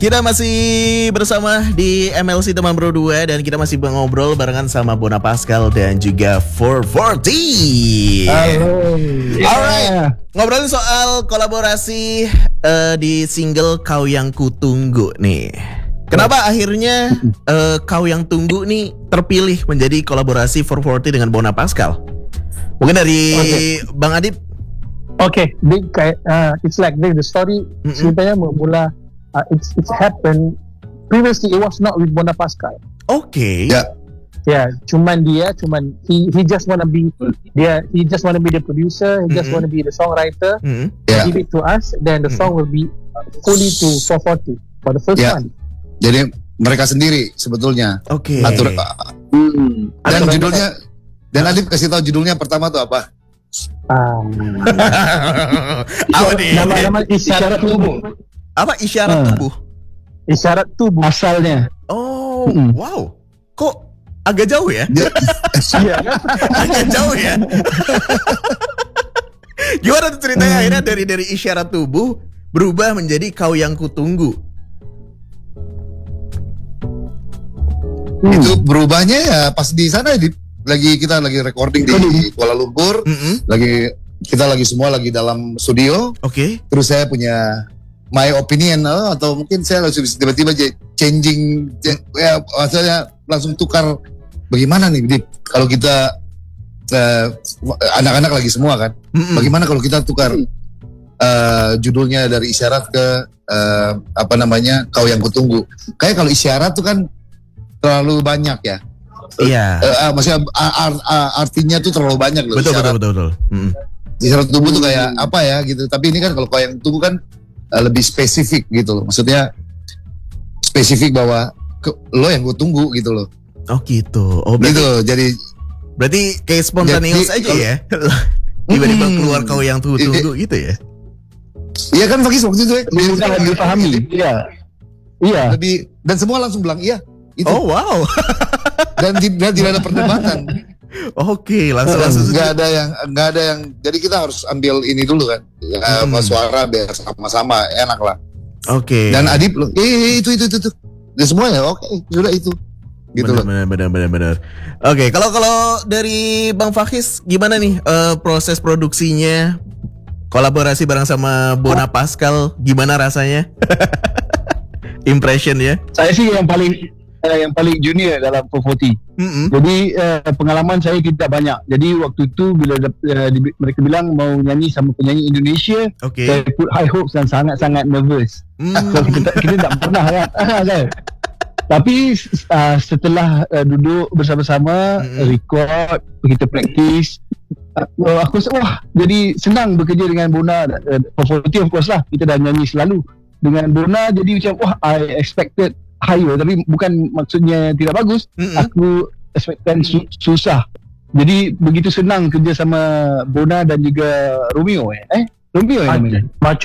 Kita masih bersama di MLC Teman Bro 2 dan kita masih ngobrol barengan sama Bona Pascal dan juga 440. Halo. Alright, ngobrolin soal kolaborasi di single Kau Yang Kutunggu nih. Kenapa akhirnya Kau Yang Tunggu nih terpilih menjadi kolaborasi 440 dengan Bona Pascal? Mungkin dari Bang Adib. Okay, it's like the story ceritanya mula it's happened previously. It was not with Bona Pascal. Okay. Yeah, he just wanna be the producer. He just wanna be the songwriter. Give it to us, then the song will be fully to 440 for the first one. Jadi mereka sendiri sebetulnya. Oke. Dan judulnya, dan Adib kasih tahu judulnya pertama tuh apa? Nama isyarat tubuh. Apa isyarat tubuh? Isyarat tubuh asalnya. Oh, wow. Kok agak jauh ya? Agak jauh ya. Gimana tuh ceritanya akhirnya dari isyarat tubuh berubah menjadi Kau Yang Kutunggu? Itu berubahnya ya pas di sana kita lagi recording di Kuala Lumpur, kita semua lagi dalam studio. Oke. Terus saya punya my opinion atau mungkin saya langsung tiba-tiba changing, ya maksudnya langsung tukar. Bagaimana nih Dip, kalau kita anak-anak lagi semua kan, bagaimana kalau kita tukar judulnya dari isyarat ke Kau Yang Kutunggu. Kayak kalau isyarat tuh kan terlalu banyak ya. Iya. Maksudnya artinya tuh terlalu banyak loh. Betul. Isyarat tubuh tuh kayak apa ya gitu. Tapi ini kan kalau Kau Yang Tunggu kan lebih spesifik gitu loh. Maksudnya spesifik bahwa lo yang gue tunggu gitu loh. Oh gitu. Oh gitu. Jadi berarti kayak spontaneous aja ya. Tiba-tiba keluar Kau Yang Tunggu gitu ya. Iya kan Fakis waktu itu ya. Mudah dipahami. Iya. Lebih, dan semua langsung bilang iya. Itu. Oh wow. Dan tidak ada perdebatan. Oke, langsung nggak ada yang. Jadi kita harus ambil ini dulu kan, suara biar sama-sama enak lah. Oke. Dan Adib loh, itu. Dan semuanya oke, sudah itu. Gitu loh. Benar. Oke, kalau dari Bang Fakis gimana nih proses produksinya, kolaborasi bareng sama Bona Pascal, gimana rasanya? Impression ya? Saya sih yang paling junior dalam 440. Jadi pengalaman saya tidak banyak. Jadi waktu itu bila mereka bilang mau nyanyi sama penyanyi Indonesia, saya put high hopes dan sangat-sangat nervous. So, kita tak pernah kan. Tapi setelah duduk bersama-sama, record, kita practice, aku rasa jadi senang bekerja dengan Bona. 440 of course lah, kita dah nyanyi selalu dengan Bona. Jadi macam I expected higher, tapi bukan maksudnya tidak bagus. Aku expectkan susah. Jadi begitu senang kerja sama Bona dan juga Romeo Romeo namanya.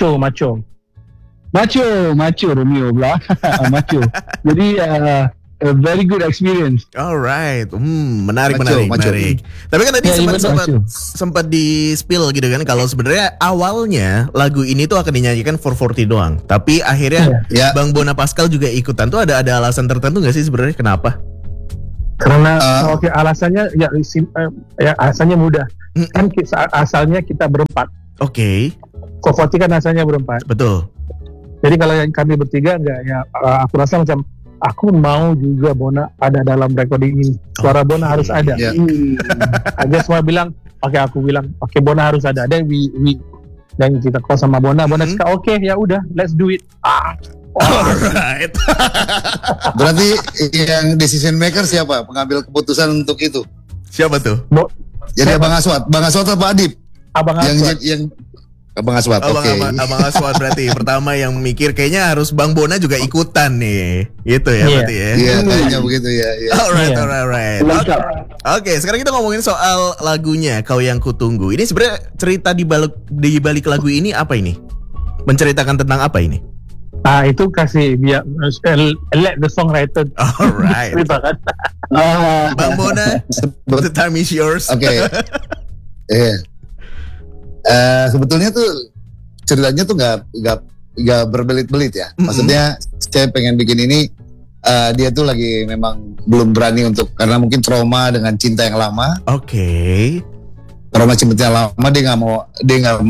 Macho Romeo pula. Macho. Jadi a very good experience. Alright, menarik. Tapi kan tadi sempat di spill gitu kan, kalau sebenarnya awalnya lagu ini tuh akan dinyanyikan 440 doang. Tapi akhirnya Bang Bona Pascal juga ikutan. Tuh ada alasan tertentu nggak sih sebenarnya kenapa? Karena alasannya alasannya mudah. Kan asalnya kita berempat. Oke. 440 kan asalnya berempat. Betul. Jadi kalau yang kami bertiga aku rasa macam aku mau juga Bona ada dalam recording ini. Suara Bona harus ada. Aja semua bilang, aku bilang, Bona harus ada. Dan dan kita call sama Bona cakap oke, ya udah, let's do it. Alright. Berarti yang decision maker siapa? Pengambil keputusan untuk itu? Siapa tuh? Jadi Abang Aswad apa Adib? Abang Aswad. Yang Abang Aswad, oke. Abang Aswad berarti pertama yang mikir kayaknya harus Bang Bona juga ikutan nih. Gitu ya berarti ya. Iya, kayaknya begitu ya. Alright. Oke, sekarang kita ngomongin soal lagunya Kau Yang Kutunggu. Ini sebenarnya cerita di balik lagu ini apa ini? Menceritakan tentang apa ini? Itu kasih biar let the songwriter. Alright. Bang Bona, the time is yours. Oke. Sebetulnya tuh ceritanya tuh nggak gak berbelit-belit ya. Maksudnya saya pengen bikin ini dia tuh lagi memang belum berani untuk, karena mungkin trauma dengan cinta yang lama. Oke. Trauma cinta yang lama, dia nggak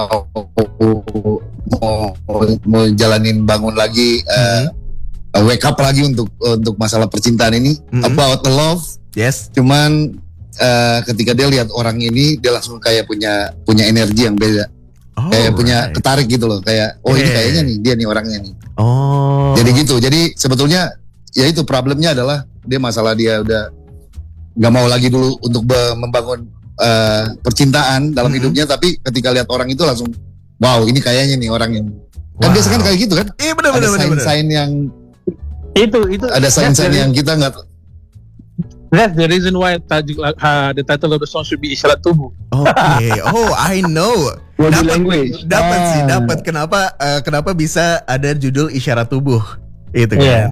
mau jalanin bangun lagi, wake up lagi untuk masalah percintaan ini, about the love. Yes. Cuman ketika dia lihat orang ini, dia langsung kayak punya energi yang beda. Kayak punya ketarik gitu loh, kayak ini kayaknya nih dia nih orangnya nih. Jadi gitu. Jadi sebetulnya ya itu problemnya adalah dia udah nggak mau lagi dulu untuk membangun percintaan dalam hidupnya, tapi ketika lihat orang itu langsung wow, ini kayaknya nih orangnya. Kan biasa kan kayak gitu kan? Iya benar. Ada sign-sign yang itu ada sign-sign yang kita nggak. That's the reason why the title of the song should be Isyarat Tubuh. Okay. Oh, I know. Body language. Dapat. Kenapa bisa ada judul Isyarat Tubuh? Itu kan.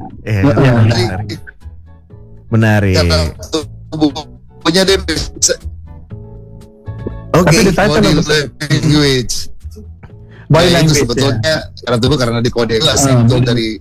Menarik. Punya dia bisa. Oke. Body language. Body language. Itu sebetulnya Isyarat Tubuh karena di kode itu dari.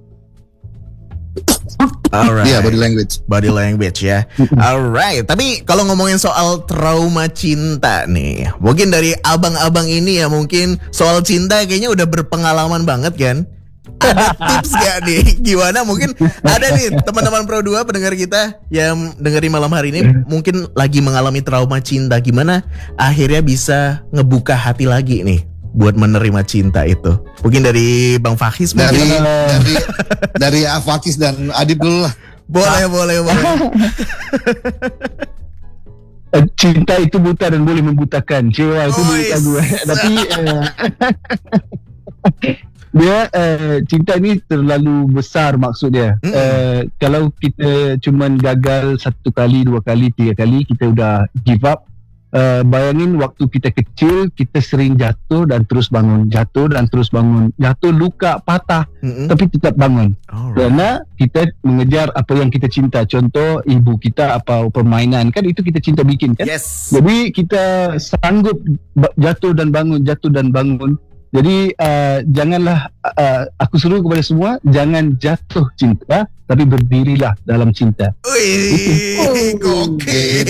Alright. Iya, body language ya. Alright. Tapi kalau ngomongin soal trauma cinta nih, mungkin dari abang-abang ini ya, mungkin soal cinta kayaknya udah berpengalaman banget kan. Ada tips gak nih? Gimana? Mungkin ada nih teman-teman Pro 2 pendengar kita yang dengerin malam hari ini mungkin lagi mengalami trauma cinta. Gimana akhirnya bisa ngebuka hati lagi nih buat menerima cinta itu? Mungkin dari Bang Fakis mungkin. Dari Fakis dan Adib dulu lah. Boleh. Cinta itu buta dan boleh membutakan. Cewa itu buta gue. Tapi dia cinta ini terlalu besar maksudnya. Kalau kita cuman gagal 1 kali, 2 kali, 3 kali, kita udah give up. Bayangin waktu kita kecil, kita sering jatuh dan terus bangun, jatuh luka, patah, tapi tetap bangun. Karena kita mengejar apa yang kita cinta. Contoh ibu kita apa permainan, kan itu kita cinta bikin kan. Yes. Jadi kita sanggup jatuh dan bangun. Jadi janganlah, aku suruh kepada semua, jangan jatuh cinta, tapi berdirilah dalam cinta. Wih, gokil.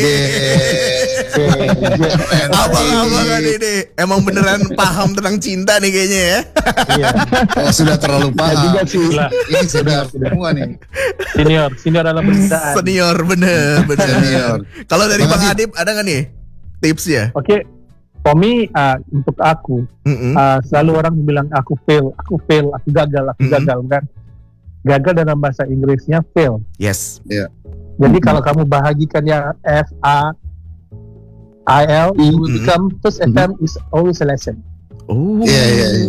Abang-abangan ini emang beneran paham tentang cinta nih kayaknya ya. Iya. Sudah terlalu paham. Ini sudah semua nih. Senior dalam percintaan. Senior, bener. Senior. Kalau dari Bang Adib ada nggak nih tipsnya? Oke. For me, untuk aku, selalu orang bilang aku fail, aku gagal kan. Gagal dalam bahasa Inggrisnya fail. Yes. Yeah. Jadi kalau kamu bahagikan yang FAIL, it will become first attempt is always a lesson. Oh. Yeah.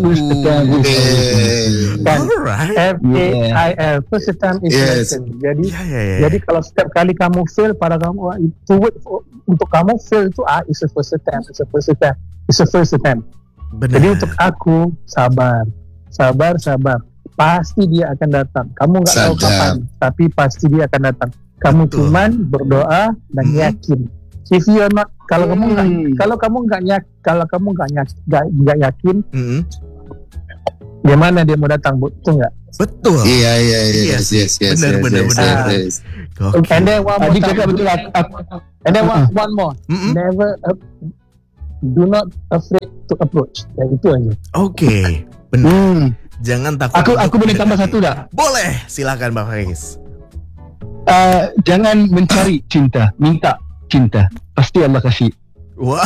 Alright. FAIL, first attempt is a lesson. Jadi kalau setiap kali kamu fail, pada kamu itu untuk kamu fail itu is a first attempt. Benar. Jadi untuk aku sabar. Pasti dia akan datang. Kamu nggak tahu kapan, tapi pasti dia akan datang. Kamu cuman berdoa dan yakin. If you are not, kalau kamu nggak yakin, gimana dia mau datang? Betul nggak? Betul. Iya. Yes. Benar. And then one more. Never, do not afraid to approach. Ya itu aja. Oke, benar. Jangan takut. Aku boleh tambah satu tak? Boleh, silakan Bang Fakis. Jangan mencari cinta, minta cinta. Pasti Allah kasih. Wah,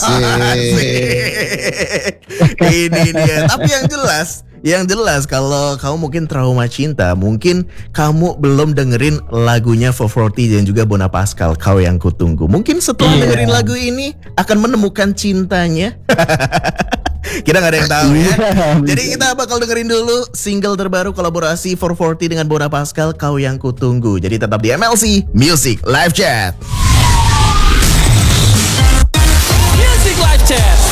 asik. Ini dia. Tapi yang jelas kalau kamu mungkin trauma cinta, mungkin kamu belum dengerin lagunya 440 dan juga Bona Pascal, Kau Yang Kutunggu. Mungkin setelah dengerin lagu ini akan menemukan cintanya. Kita gak ada yang tahu ya. Jadi kita bakal dengerin dulu single terbaru kolaborasi 440 dengan Bona Pascal, Kau Yang Kutunggu. Jadi tetap di MLC Music Live Chat. Music Live Chat.